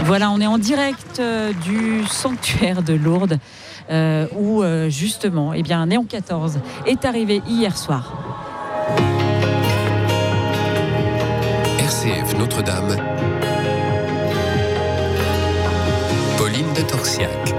Voilà, on est en direct du sanctuaire de Lourdes où justement, eh bien, Léon XIV est arrivé hier soir. RCF Notre-Dame, Pauline de Torsiac.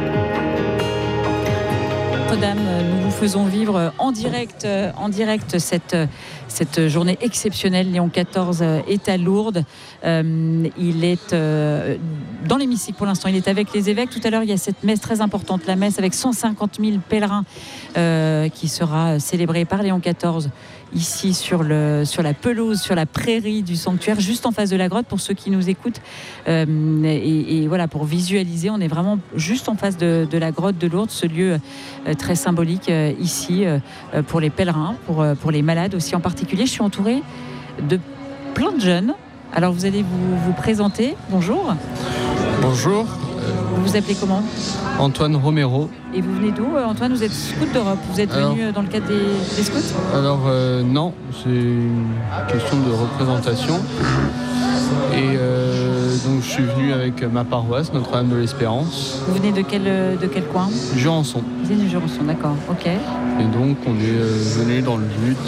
Notre-Dame, nous vous faisons vivre en direct cette journée exceptionnelle. Léon XIV est à Lourdes. Il est dans l'hémicycle pour l'instant. Il est avec les évêques. Tout à l'heure, il y a cette messe très importante, la messe avec 150 000 pèlerins qui sera célébrée par Léon XIV ici sur la pelouse, sur la prairie du sanctuaire, juste en face de la grotte pour ceux qui nous écoutent. Et voilà, pour visualiser, on est vraiment juste en face de la grotte de Lourdes, ce lieu très symbolique ici pour les pèlerins, pour les malades aussi en particulier. Je suis entourée de plein de jeunes. Alors vous allez vous présenter. Bonjour. Bonjour. Vous vous appelez comment ? Antoine Romero. Et vous venez d'où, Antoine ? Vous êtes scout d'Europe. Vous êtes venu dans le cadre des scouts ? Alors non, c'est une question de représentation. Et donc je suis venu avec ma paroisse, Notre-Dame de l'Espérance. Vous venez de quel coin ? Jurançon. Vous venez de Jurançon, d'accord, ok. Et donc on est venu dans le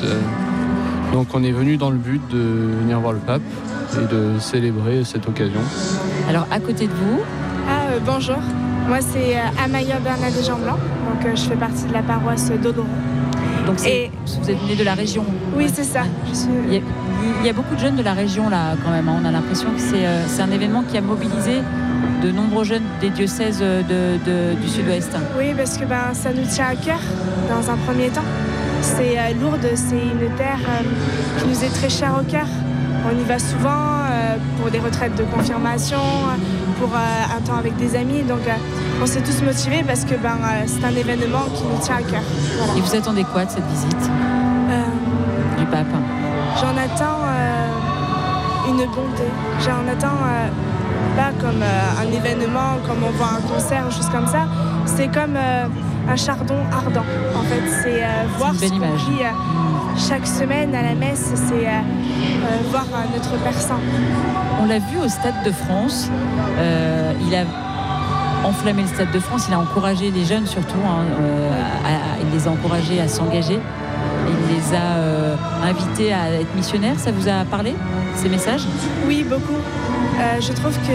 but de venir voir le pape et de célébrer cette occasion. Alors à côté de vous. Bonjour, moi c'est Amaya Bernadette Jean-Blanc, donc je fais partie de la paroisse d'Oloron. Donc vous êtes venu de la région. Oui, c'est ça. Il y a beaucoup de jeunes de la région là quand même. On a l'impression que c'est un événement qui a mobilisé de nombreux jeunes des diocèses du sud-ouest. Oui, parce que ça nous tient à cœur dans un premier temps. Lourdes, c'est une terre qui nous est très chère au cœur. On y va souvent pour des retraites de confirmation, pour un temps avec des amis. Donc on s'est tous motivés parce que c'est un événement qui nous tient à cœur. Voilà. Et vous attendez quoi de cette visite du pape ? J'en attends une bonté. J'en attends pas comme un événement, comme on voit un concert ou chose comme ça. C'est comme un chardon ardent. En fait, c'est voir ce qu'on vit chaque semaine à la messe, c'est voir notre Père Saint. On l'a vu au Stade de France. Il a enflammé le Stade de France. Il a encouragé les jeunes surtout. Il les a encouragés à s'engager. Il les a invités à être missionnaires. Ça vous a parlé, ces messages ? Oui, beaucoup. Je trouve que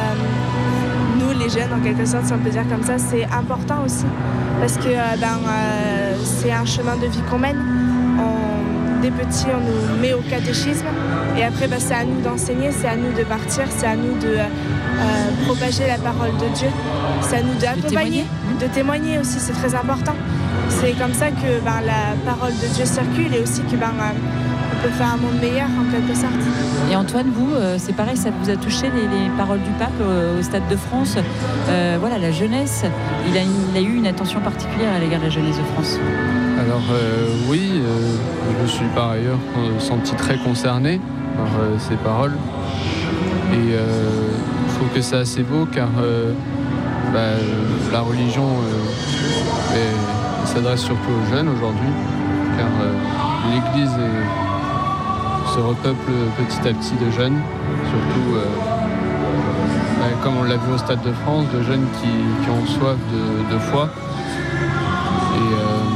nous, les jeunes, en quelque sorte, si on peut dire comme ça, c'est important aussi. Parce que c'est un chemin de vie qu'on mène. Des petits, on nous met au catéchisme. Et après, c'est à nous d'enseigner, c'est à nous de partir, c'est à nous de propager la parole de Dieu. C'est à nous d'accompagner, de témoigner aussi, c'est très important. C'est comme ça que la parole de Dieu circule et aussi que on peut faire un monde meilleur en quelque sorte. Et Antoine, vous, c'est pareil, ça vous a touché les paroles du pape au Stade de France. Voilà, la jeunesse, il a eu une attention particulière à l'égard de la jeunesse de France. Alors oui, je me suis par ailleurs senti très concerné par ces paroles. Et je trouve que c'est assez beau car la religion s'adresse surtout aux jeunes aujourd'hui, car l'Église se repeuple petit à petit de jeunes, surtout comme on l'a vu au Stade de France, de jeunes qui ont soif de foi. Et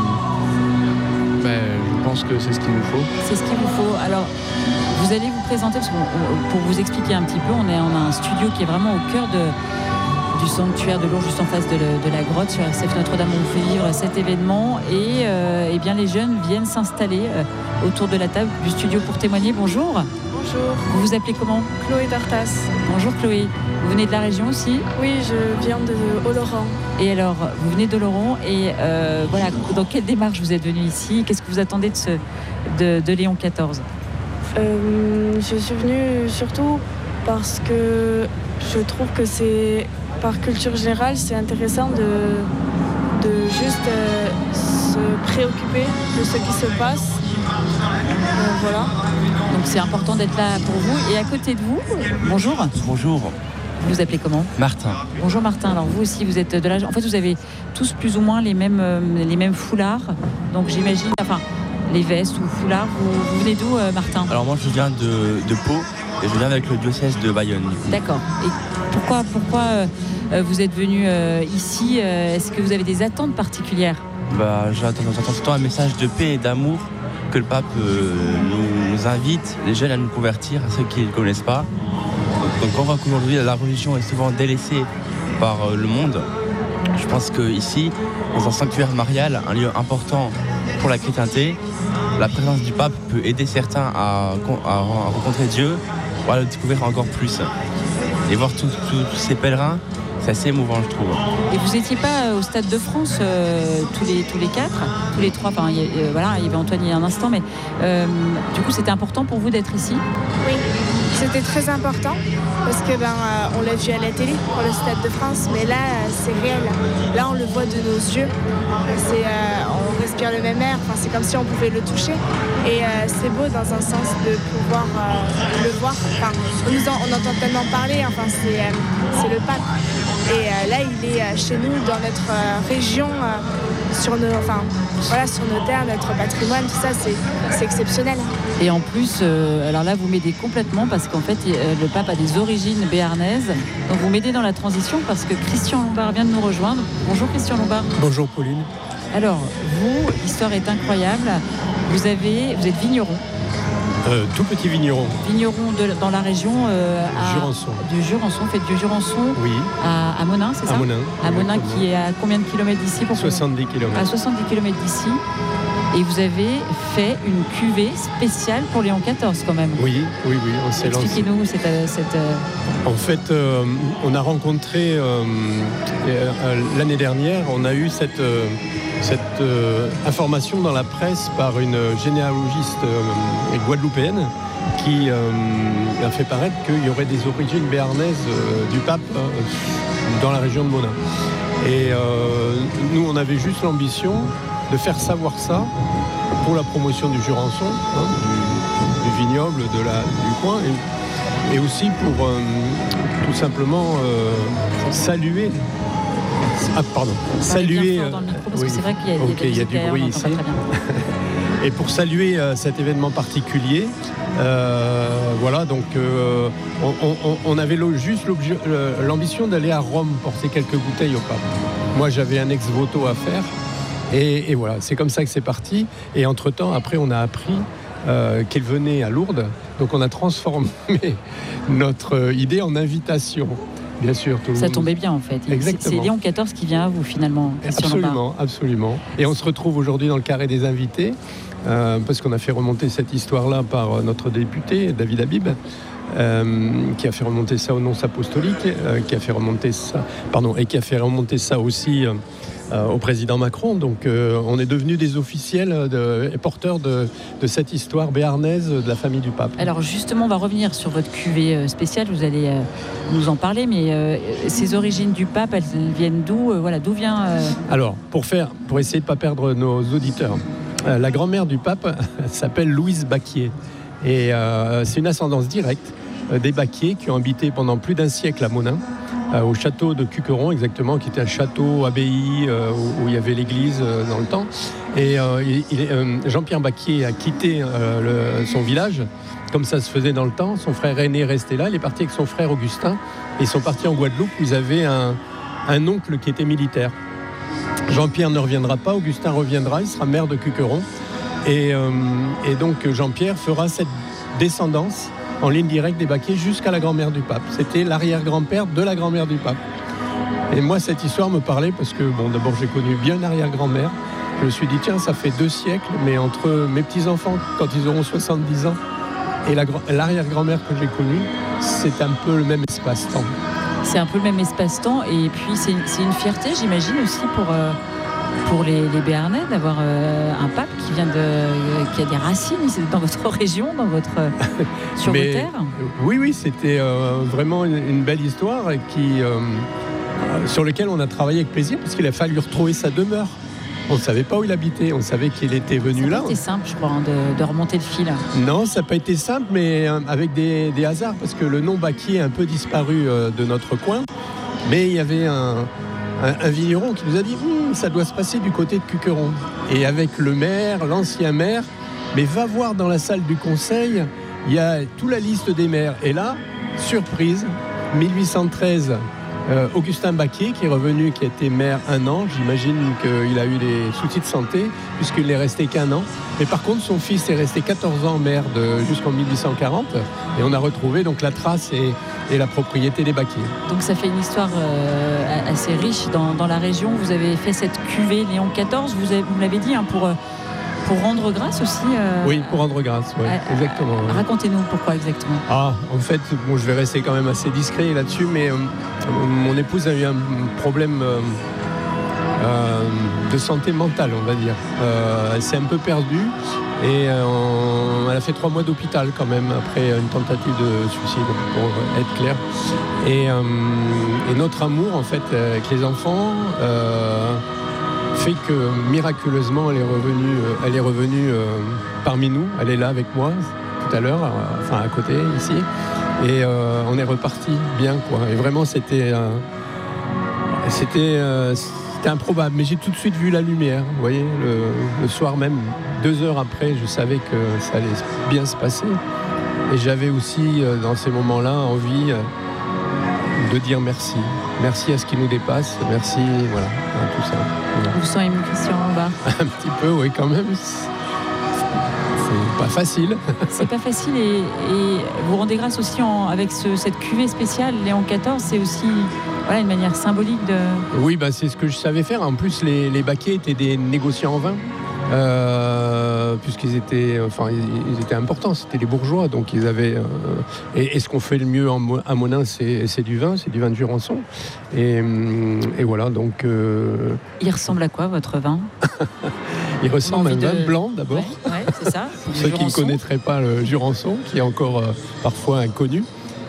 je pense que c'est ce qu'il nous faut. C'est ce qu'il vous faut. Alors, vous allez vous présenter, parce que pour vous expliquer un petit peu, on a un studio qui est vraiment au cœur du sanctuaire de Lourdes, juste en face de la grotte. Sur RCF Notre-Dame, on vous fait vivre cet événement. Et bien, les jeunes viennent s'installer autour de la table du studio pour témoigner. Bonjour. Bonjour. Vous vous appelez comment ? Chloé Dartas. Bonjour Chloé. Vous venez de la région aussi ? Oui, je viens de Oloron. Et alors, vous venez d'Oloron et voilà, dans quelle démarche vous êtes venu ici ? Qu'est-ce que vous attendez de Léon XIV ? Je suis venue surtout parce que je trouve que c'est, par culture générale, c'est intéressant de juste se préoccuper de ce qui se passe. Voilà. Donc c'est important d'être là pour vous. Et à côté de vous, bonjour. Bonjour. Vous vous appelez comment ? Martin. Bonjour Martin. Alors vous aussi, vous êtes de l'âge. En fait, vous avez tous plus ou moins les mêmes foulards. Donc j'imagine, les vestes ou foulards. Vous venez d'où, Martin ? Alors moi, je viens de Pau. et je viens avec le diocèse de Bayonne. D'accord. Et pourquoi vous êtes venu ici? Est-ce que vous avez des attentes particulières? J'attends surtout un message de paix et d'amour que le pape nous invite les jeunes à nous convertir, à ceux qui ne le connaissent pas. Donc on voit qu'aujourd'hui la religion est souvent délaissée par le monde. Je pense qu'ici, dans un sanctuaire marial, un lieu important pour la chrétienté, la présence du pape peut aider certains à rencontrer Dieu ou à le découvrir encore plus. Et voir tous ces pèlerins, c'est assez émouvant, je trouve. Et vous n'étiez pas au Stade de France tous les quatre, tous les trois, enfin, il y avait Antoine il y a un instant, mais du coup c'était important pour vous d'être ici? Oui, c'était très important parce que on l'a vu à la télé pour le Stade de France, mais là c'est réel. Là on le voit de nos yeux, on respire le même air, c'est comme si on pouvait le toucher. Et c'est beau dans un sens de pouvoir le voir. On entend tellement parler, c'est le pape. Et là il est chez nous, dans notre région, sur nos terres, notre patrimoine, tout ça c'est exceptionnel. Et en plus, alors là vous m'aidez complètement parce qu'en fait le pape a des origines béarnaises. Donc vous m'aidez dans la transition parce que Christian Lombard vient de nous rejoindre. Bonjour Christian Lombard. Bonjour Pauline. Alors vous, l'histoire est incroyable. Vous êtes vigneron. Tout petit vigneron. Vigneron dans la région Jurançon. Du Jurançon, faites du Jurançon oui. à Monin, c'est ça? À Monin. À Monin qui est à combien de kilomètres d'ici? 70 km. À 70 km d'ici. Et vous avez fait une cuvée spéciale pour Léon XIV quand même. Oui, on s'est lancé. Expliquez-nous cette... En fait, on a rencontré l'année dernière, on a eu cette information dans la presse par une généalogiste guadeloupéenne qui a fait paraître qu'il y aurait des origines béarnaises du pape dans la région de Monin. Et nous, on avait juste l'ambition de faire savoir ça pour la promotion du Jurançon, du vignoble, du coin, et aussi pour tout simplement saluer. Ah, pardon. Saluer. Dans le micro, parce que c'est vrai qu'il y a du bruit ici. Et pour saluer cet événement particulier, donc on avait juste l'ambition d'aller à Rome porter quelques bouteilles au pape. Moi, j'avais un ex-voto à faire. Et voilà, c'est comme ça que c'est parti. Et entre-temps, après, on a appris qu'elle venait à Lourdes. Donc, on a transformé notre idée en invitation. Bien sûr, tout le monde. Ça tombait bien, en fait. Exactement. C'est Léon XIV qui vient à vous, finalement. Absolument. Et on se retrouve aujourd'hui dans le carré des invités, parce qu'on a fait remonter cette histoire-là par notre député, David Habib, qui a fait remonter ça aux nonces apostoliques, qui a fait remonter ça aussi au président Macron. Donc on est devenus des officiels et porteurs de cette histoire béarnaise de la famille du pape. Alors justement, on va revenir sur votre cuvée spéciale, vous allez nous en parler, mais ces origines du pape, elles viennent d'où? D'où vient Alors, pour essayer de ne pas perdre nos auditeurs, la grand-mère du pape s'appelle Louise Baquier. Et c'est une ascendance directe des Baquier qui ont habité pendant plus d'un siècle à Monin, au château de Cuqueron exactement, qui était un château abbaye où il y avait l'église dans le temps. Et Jean-Pierre Baquier a quitté son village, comme ça se faisait dans le temps. Son frère aîné restait là, il est parti avec son frère Augustin, et ils sont partis en Guadeloupe où ils avaient un oncle qui était militaire. Jean-Pierre ne reviendra pas, Augustin reviendra, il sera maire de Cuqueron. Et donc Jean-Pierre fera cette descendance en ligne directe des Baquier jusqu'à la grand-mère du pape. C'était l'arrière-grand-père de la grand-mère du pape. Et moi, cette histoire me parlait parce que, d'abord, j'ai connu bien l'arrière-grand-mère. Je me suis dit, tiens, ça fait 2 siècles, mais entre mes petits-enfants, quand ils auront 70 ans, et l'arrière-grand-mère que j'ai connue, c'est un peu le même espace-temps. C'est un peu le même espace-temps, et puis c'est une fierté, j'imagine, aussi pour les Béarnais d'avoir un pape qui a des racines dans votre région, sur vos terres. Oui, c'était vraiment une belle histoire et sur laquelle on a travaillé avec plaisir parce qu'il a fallu retrouver sa demeure. On ne savait pas où il habitait, on savait qu'il était venu là. Ça n'a pas été simple, je crois, de remonter le fil. Non, ça n'a pas été simple, mais avec des hasards, parce que le nom Baquier a un peu disparu de notre coin. Mais il y avait un vigneron qui nous a dit ça doit se passer du côté de Cuqueron. Et avec le maire, l'ancien maire, mais va voir dans la salle du conseil il y a toute la liste des maires. Et là, surprise, 1813, Augustin Baquier qui est revenu, qui a été maire 1 an. J'imagine qu'il a eu des soucis de santé puisqu'il n'est resté qu'1 an. Mais par contre, son fils est resté 14 ans maire jusqu'en 1840. Et on a retrouvé donc la trace et la propriété des Baquier. Donc ça fait une histoire assez riche dans la région. Vous avez fait cette cuvée Léon XIV, vous l'avez dit, hein, pour rendre grâce aussi. Oui, pour rendre grâce, ouais, exactement. Racontez-nous pourquoi exactement. En fait, bon, je vais rester quand même assez discret là-dessus, mais mon épouse a eu un problème de santé mentale, on va dire. Elle s'est un peu perdue et elle a fait 3 mois d'hôpital quand même après une tentative de suicide, pour être clair. Et notre amour, en fait, avec les enfants, fait que miraculeusement elle est revenue parmi nous. Elle est là avec moi tout à l'heure, enfin à côté ici, et on est reparti bien, quoi. Et vraiment c'était improbable, mais j'ai tout de suite vu la lumière. Vous voyez, le soir même, 2 heures après, je savais que ça allait bien se passer, et j'avais aussi dans ces moments-là envie de dire merci. Merci à ce qui nous dépasse, merci, voilà, tout ça. Voilà. Vous sentez ému, Christian Lombard? Un petit peu, oui, quand même. C'est pas facile. C'est pas facile, et vous rendez grâce aussi avec cette cuvée spéciale Léon XIV, c'est aussi une manière symbolique de... Oui, c'est ce que je savais faire. En plus, les Baquier étaient des négociants en vin. Puisqu'ils étaient, ils étaient importants, c'était les bourgeois, donc ils avaient. Et ce qu'on fait le mieux à Monin, c'est du vin de Jurançon. Et voilà, donc. Il ressemble à quoi votre vin? Il ressemble à un vin blanc d'abord. Ouais, c'est ça. Pour ceux qui ne connaîtraient pas le Jurançon, qui est encore parfois inconnu,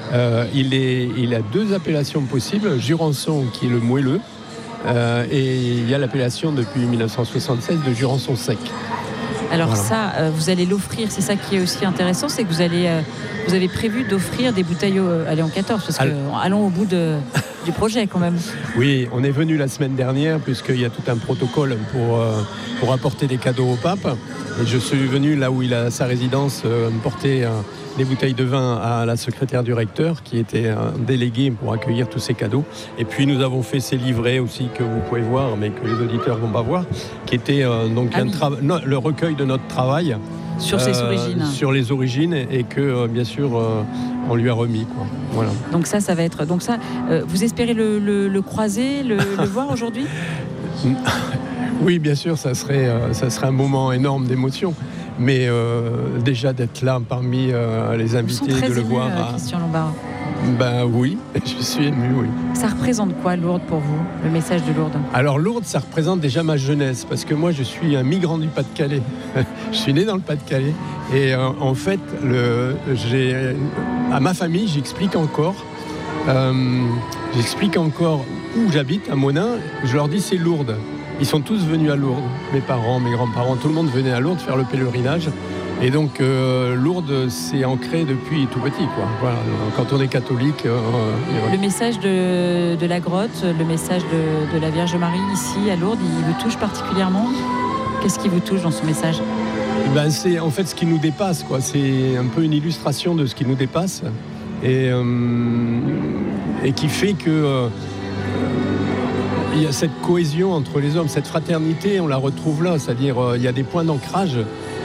il a 2 appellations possibles. Jurançon, qui est le moelleux. Et il y a l'appellation depuis 1976 de Jurançon sec. Alors ça, vous allez l'offrir, c'est ça qui est aussi intéressant, c'est que vous avez prévu d'offrir des bouteilles à Léon XIV, parce que allons au bout du projet quand même. Oui, on est venu la semaine dernière, puisqu'il y a tout un protocole pour apporter des cadeaux au pape. Et je suis venu là où il a sa résidence porter des bouteilles de vin à la secrétaire du recteur qui était déléguée pour accueillir tous ces cadeaux. Et puis nous avons fait ces livrets aussi que vous pouvez voir mais que les auditeurs ne vont pas voir, qui était le recueil de notre travail sur ses origines. Sur les origines, et que bien sûr on lui a remis, quoi. Voilà. Donc ça va être... Donc ça, vous espérez le croiser, le voir aujourd'hui? Oui, bien sûr, ça serait un moment énorme d'émotion. Mais déjà d'être là parmi les invités, de le voir. Christian Lombard. Oui, je suis ému, oui. Ça représente quoi Lourdes pour vous, le message de Lourdes? Alors Lourdes, ça représente déjà ma jeunesse, parce que moi je suis un migrant du Pas-de-Calais. Je suis né dans le Pas-de-Calais. Et en fait, à ma famille, j'explique encore où j'habite, à Monin. Je leur dis c'est Lourdes. Ils sont tous venus à Lourdes, mes parents, mes grands-parents, tout le monde venait à Lourdes faire le pèlerinage. Et donc Lourdes, c'est ancré depuis tout petit, quoi. Voilà. Quand on est catholique... Le message de la grotte, le message de la Vierge Marie ici à Lourdes, il vous touche particulièrement? Qu'est-ce qui vous touche dans ce message? C'est en fait ce qui nous dépasse, quoi. C'est un peu une illustration de ce qui nous dépasse et qui fait que... il y a cette cohésion entre les hommes, cette fraternité, on la retrouve là, c'est-à-dire il y a des points d'ancrage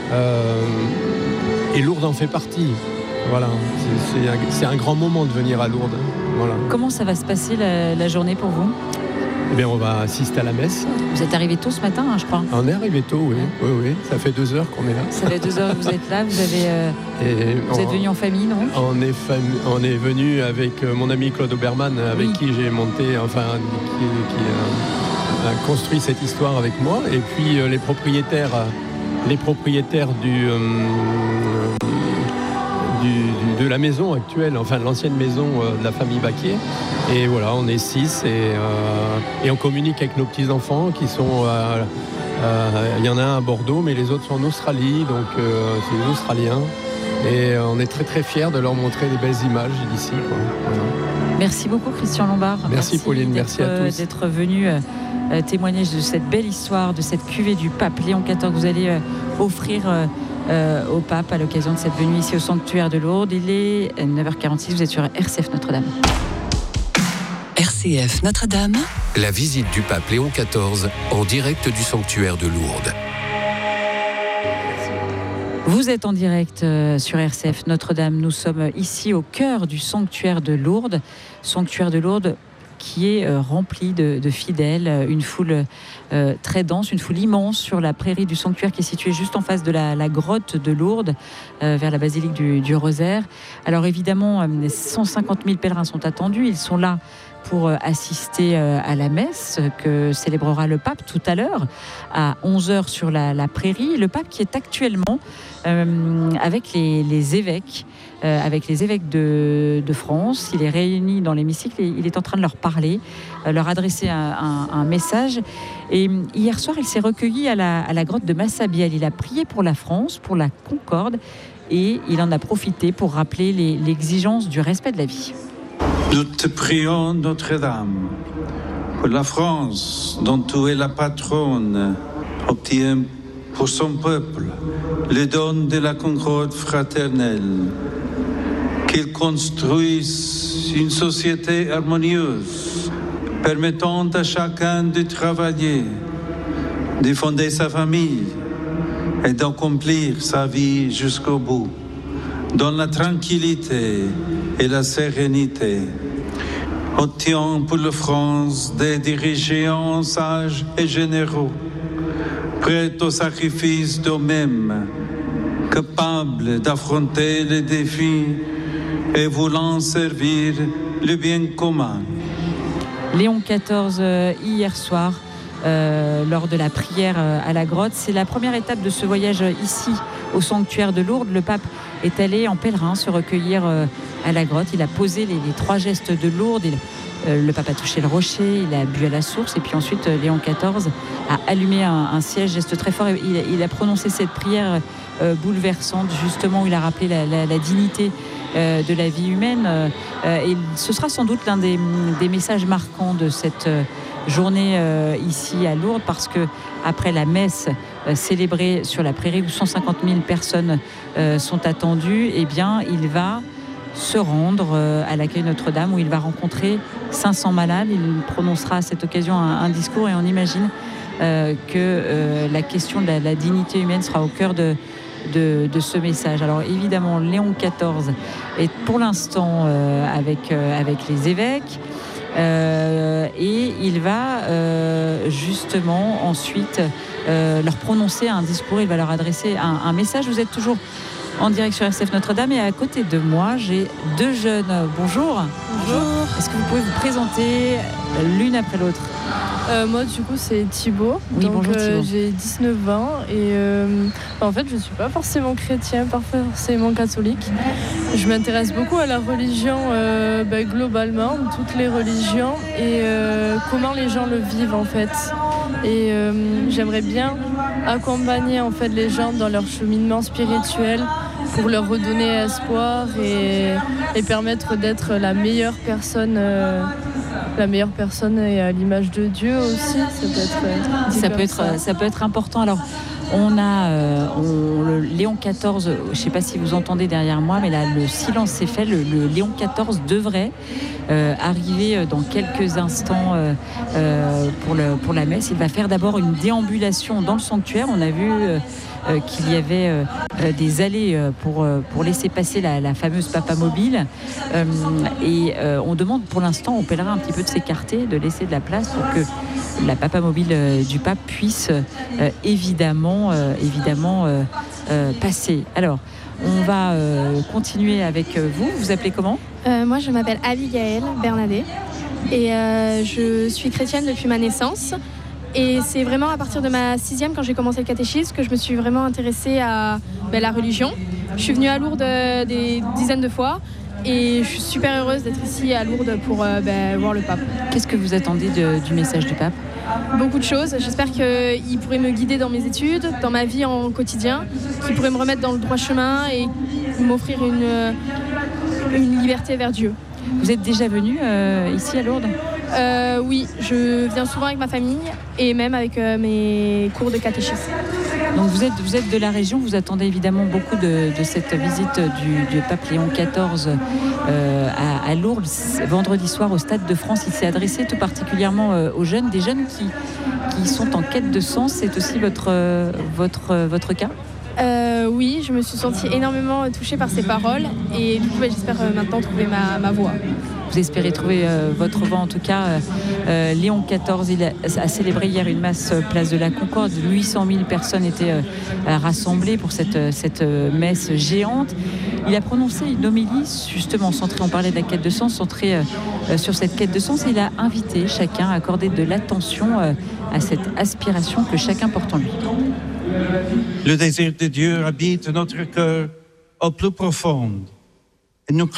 et Lourdes en fait partie. Voilà, c'est un grand moment de venir à Lourdes. Voilà. Comment ça va se passer la journée pour vous? Eh bien, on va assister à la messe. Vous êtes arrivé tôt ce matin, je crois. On est arrivé tôt, oui. Oui. Ça fait 2 heures qu'on est là. Ça fait 2 heures que vous êtes là. Vous êtes venu en famille, non? On est venu avec mon ami Claude Obermann, avec qui j'ai monté, qui a construit cette histoire avec moi. Et puis les propriétaires de la maison actuelle, enfin de l'ancienne maison de la famille Baquier. Et voilà, on est 6 et on communique avec nos petits-enfants qui sont... il y en a un à Bordeaux, mais les autres sont en Australie, donc c'est des Australiens. Et on est très très fiers de leur montrer des belles images d'ici, quoi. Voilà. Merci beaucoup Christian Lombard. Merci Pauline, merci à tous. D'être venu témoigner de cette belle histoire, de cette cuvée du pape Léon XIV que vous allez offrir au pape à l'occasion de cette venue ici au sanctuaire de Lourdes. Il est 9h46, vous êtes sur RCF Notre-Dame. RCF Notre-Dame. La visite du pape Léon XIV en direct du sanctuaire de Lourdes. Vous êtes en direct sur RCF Notre-Dame. Nous sommes ici au cœur du sanctuaire de Lourdes. Sanctuaire de Lourdes qui est rempli de fidèles, une foule très dense, une foule immense sur la prairie du sanctuaire qui est située juste en face de la grotte de Lourdes, vers la basilique du Rosaire. Alors évidemment, 150 000 pèlerins sont attendus. Ils sont là pour assister à la messe que célébrera le pape tout à l'heure à 11h sur la prairie. Le pape qui est actuellement avec les évêques, de France. Il est réuni dans l'hémicycle et il est en train de leur parler, leur adresser un message. Et hier soir, il s'est recueilli à la grotte de Massabielle. Il a prié pour la France, pour la Concorde, et il en a profité pour rappeler l'exigence du respect de la vie. Nous te prions, Notre-Dame, pour la France, dont tu es la patronne, obtiens pour son peuple les dons de la concorde fraternelle, qu'il construise une société harmonieuse, permettant à chacun de travailler, de fonder sa famille et d'accomplir sa vie jusqu'au bout, dans la tranquillité et la sérénité. Obtiens pour la France des dirigeants sages et généreux, prêts au sacrifice d'eux-mêmes, capables d'affronter les défis et voulant servir le bien commun. Léon XIV, hier soir, lors de la prière à la grotte, c'est la première étape de ce voyage ici au sanctuaire de Lourdes. Le pape est allé en pèlerin se recueillir à la grotte. Il a posé les 3 gestes de Lourdes. Le pape a touché le rocher, il a bu à la source, et puis ensuite Léon XIV a allumé un siège, geste très fort. Il a prononcé cette prière bouleversante, justement, où il a rappelé la dignité de la vie humaine. Et ce sera sans doute l'un des messages marquants de cette journée ici à Lourdes, parce que après la messe célébrée sur la prairie où 150 000 personnes sont attendues, eh bien, il va se rendre à l'accueil Notre-Dame où il va rencontrer 500 malades. Il prononcera à cette occasion un discours, et on imagine que la question de la dignité humaine sera au cœur de ce message. Alors évidemment, Léon XIV est pour l'instant avec les évêques, et il va justement ensuite leur prononcer un discours. Il va leur adresser un message. Vous êtes toujours en direct sur RCF Notre-Dame, et à côté de moi, j'ai 2 jeunes. Bonjour. Bonjour. Est-ce que vous pouvez vous présenter l'une après l'autre ? Moi, du coup, c'est Thibaut. Oui, donc, bonjour Thibaut. j'ai 19 ans et en fait, je ne suis pas forcément chrétien, pas forcément catholique. Je m'intéresse beaucoup à la religion globalement, toutes les religions, et comment les gens le vivent en fait. Et j'aimerais bien accompagner en fait les gens dans leur cheminement spirituel pour leur redonner espoir et permettre d'être la meilleure personne et à l'image de Dieu aussi. Ça peut être important. Alors, on a le Léon XIV, je ne sais pas si vous entendez derrière moi, mais là, le silence s'est fait. Le Léon XIV devrait arriver dans quelques instants pour la messe. Il va faire d'abord une déambulation dans le sanctuaire. On a vu qu'il y avait des allées pour laisser passer la fameuse papamobile. Et on demande pour l'instant aux pèlerins un petit peu de s'écarter, de laisser de la place pour que la papamobile du pape puisse évidemment passer. Alors, on va continuer avec vous. Vous vous appelez comment ? Moi, je m'appelle Abigaël Bernadet et je suis chrétienne depuis ma naissance. Et c'est vraiment à partir de ma 6e, quand j'ai commencé le catéchisme, que je me suis vraiment intéressée à la religion. Je suis venue à Lourdes des dizaines de fois et je suis super heureuse d'être ici à Lourdes pour voir le pape. Qu'est-ce que vous attendez du message du pape ? Beaucoup de choses. J'espère qu'il pourrait me guider dans mes études, dans ma vie en quotidien, qu'il pourrait me remettre dans le droit chemin et m'offrir une liberté vers Dieu. Vous êtes déjà venu ici à Lourdes ? Oui, je viens souvent avec ma famille et même avec mes cours de catéchisme. Donc vous êtes de la région, vous attendez évidemment beaucoup de cette visite du pape Léon XIV à Lourdes. Vendredi soir au Stade de France, il s'est adressé tout particulièrement aux jeunes, des jeunes qui sont en quête de sens. C'est aussi votre cas ? Oui, je me suis sentie énormément touchée par ses paroles et du coup j'espère maintenant trouver ma voie. Vous espérez trouver votre voie en tout cas. Léon XIV, il a célébré hier une messe place de la Concorde. 800 000 personnes étaient rassemblées pour cette messe géante. Il a prononcé une homélie justement centrée, on parlait de la quête de sens, centrée sur cette quête de sens. Et il a invité chacun à accorder de l'attention à cette aspiration que chacun porte en lui. Le désir de Dieu habite notre cœur au plus profond. Et nous